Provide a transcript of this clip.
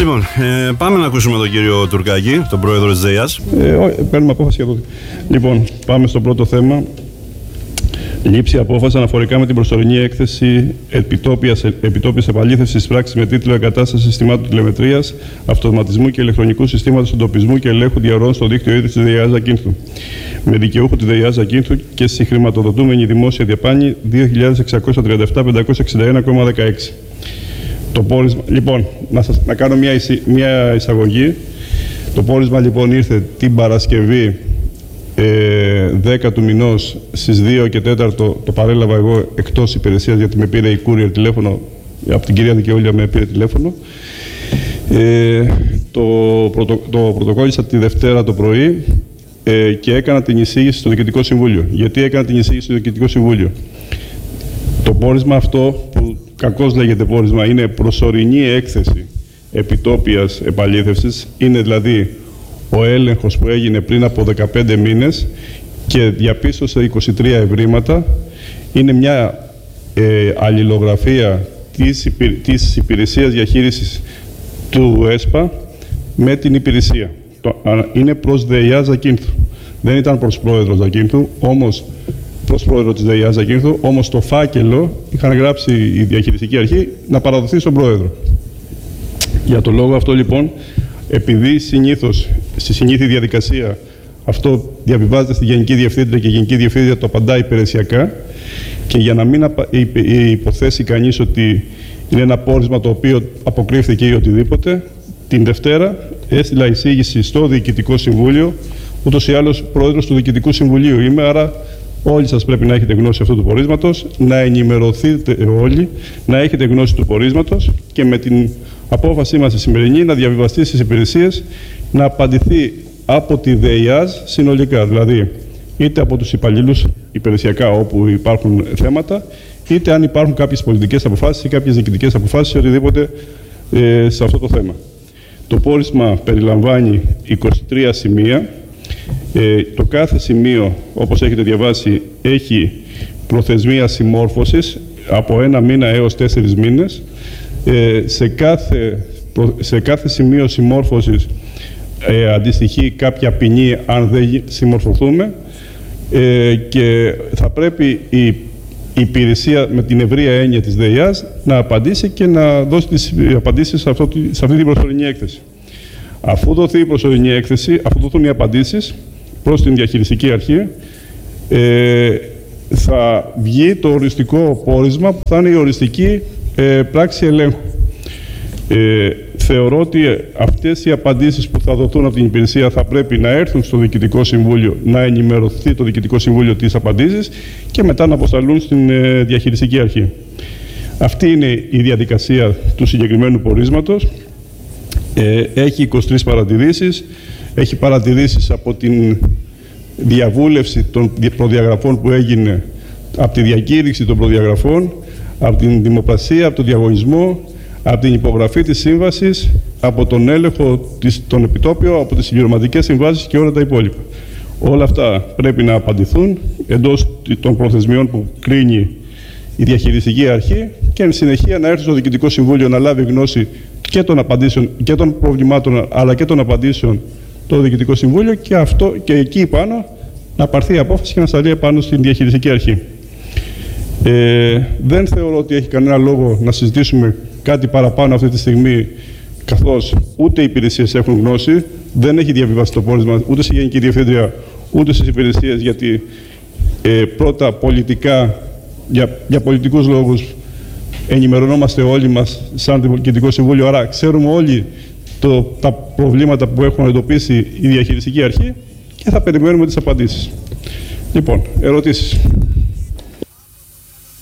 Λοιπόν, πάμε να ακούσουμε τον κύριο Τουρκάκη, τον πρόεδρο της ΔΕΙΑΣ. Παίρνουμε απόφαση για το. Λοιπόν, πάμε στο πρώτο θέμα. Λήψη απόφαση αναφορικά με την προσωρινή έκθεση επιτόπιας επαλήθευσης πράξης με τίτλο Εγκατάσταση συστημάτων τηλεμετρίας, αυτοματισμού και ηλεκτρονικού συστήματος εντοπισμού και ελέγχου διαρροών στο δίκτυο ίδρυσης της ΔΕΙΑΣ Ζακίνθου. Με δικαιούχο τη ΔΕΙΑΣ Ζακίνθου και συγχρηματοδοτούμενη δημόσια διαπάνη 2.637.561,16. Το πόρισμα, λοιπόν, να κάνω μια εισαγωγή. Το πόρισμα λοιπόν ήρθε την Παρασκευή 10 του μηνός στις 2 και 4 το παρέλαβα εγώ εκτός υπηρεσίας, γιατί με πήρε η courier τηλέφωνο, από την κυρία Δικαιούλια με πήρε τηλέφωνο. Το πρωτοκόλλησα τη Δευτέρα το πρωί και έκανα την εισήγηση στο Διοικητικό Συμβούλιο. Γιατί έκανα την εισήγηση στο Διοικητικό Συμβούλιο? Το πόρισμα αυτό, που κακώς λέγεται πόρισμα, είναι προσωρινή έκθεση επιτόπιας επαλήθευσης. Είναι δηλαδή ο έλεγχος που έγινε πριν από 15 μήνες και διαπίστωσε 23 ευρήματα. Είναι μια αλληλογραφία της υπηρεσίας διαχείρισης του ΕΣΠΑ με την υπηρεσία. Είναι προς ΔΕΙΑΣ Ζακίνθου. Δεν ήταν προς πρόεδρο Ζακίνθου, όμως προς πρόεδρο της ΔΕΙΑΣ Ζακίνθου, όμως το φάκελο είχαν γράψει η διαχειριστική αρχή να παραδοθεί στον πρόεδρο. Για το λόγο αυτό λοιπόν, επειδή συνήθως στη συνήθη διαδικασία αυτό διαβιβάζεται στη Γενική Διευθύντρια και η Γενική Διευθύντρια το απαντάει υπηρεσιακά, και για να μην υποθέσει κανείς ότι είναι ένα πόρισμα το οποίο αποκρύφθηκε ή οτιδήποτε, την Δευτέρα έστειλα εισήγηση στο Διοικητικό Συμβούλιο. Ούτως ή άλλως πρόεδρος του Διοικητικού Συμβουλίου είμαι, άρα όλοι σας πρέπει να έχετε γνώση αυτού του πορίσματος, να ενημερωθείτε όλοι, να έχετε γνώση του πορίσματος και με την απόφασή μας η σημερινή να διαβιβαστεί στις υπηρεσίες, να απαντηθεί από τη ΔΕΙΑΣ συνολικά, δηλαδή είτε από τους υπαλλήλους υπηρεσιακά όπου υπάρχουν θέματα, είτε αν υπάρχουν κάποιες πολιτικές αποφάσεις ή κάποιες διοικητικές αποφάσεις ή οτιδήποτε σε αυτό το θέμα. Το πόρισμα περιλαμβάνει 23 σημεία. Το κάθε σημείο, όπως έχετε διαβάσει, έχει προθεσμία συμμόρφωσης από 1 μήνα έως 4 μήνες. Σε κάθε σημείο συμμόρφωσης αντιστοιχεί κάποια ποινή αν δεν συμμορφωθούμε, και θα πρέπει η υπηρεσία με την ευρεία έννοια της ΔΕΙΑΣ να απαντήσει και να δώσει τις απαντήσεις σε αυτή την προσωρινή έκθεση. Αφού δοθεί η προσωρινή έκθεση, αφού δοθούν οι απαντήσεις προς την διαχειριστική αρχή, θα βγει το οριστικό πόρισμα που θα είναι η οριστική πράξη ελέγχου. Θεωρώ ότι αυτές οι απαντήσεις που θα δοθούν από την υπηρεσία θα πρέπει να έρθουν στο Διοικητικό Συμβούλιο, να ενημερωθεί το Διοικητικό Συμβούλιο τις απαντήσεις και μετά να αποσταλούν στην διαχειριστική αρχή. Αυτή είναι η διαδικασία του συγκεκριμένου πορίσματος. Έχει 23 παρατηρήσεις. Έχει παρατηρήσεις από την διαβούλευση των προδιαγραφών που έγινε, από τη διακήρυξη των προδιαγραφών, από την δημοπρασία, από τον διαγωνισμό, από την υπογραφή της σύμβασης, από τον έλεγχο των επιτόπιων, από τις συμπληρωματικές συμβάσεις και όλα τα υπόλοιπα. Όλα αυτά πρέπει να απαντηθούν εντός των προθεσμιών που κρίνει η διαχειριστική αρχή και εν συνεχεία να έρθει στο Διοικητικό Συμβούλιο να λάβει γνώση και των απαντήσεων και των προβλημάτων αλλά και των απαντήσεων το Διοικητικό Συμβούλιο, και εκεί πάνω να πάρθει η απόφαση και να σταλεί επάνω στην διαχειριστική αρχή. Δεν θεωρώ ότι έχει κανένα λόγο να συζητήσουμε κάτι παραπάνω αυτή τη στιγμή, καθώς ούτε οι υπηρεσίες έχουν γνώση, δεν έχει διαβιβαστεί το πόρισμα ούτε στη Γενική Διευθύντρια ούτε στις υπηρεσίες, γιατί πρώτα πολιτικά, για πολιτικούς λόγους ενημερωνόμαστε όλοι μας σαν Διοικητικό Συμβούλιο, άρα ξέρουμε όλοι τα προβλήματα που έχουν εντοπίσει η διαχειριστική αρχή και θα περιμένουμε τις απαντήσεις. Λοιπόν, ερωτήσεις.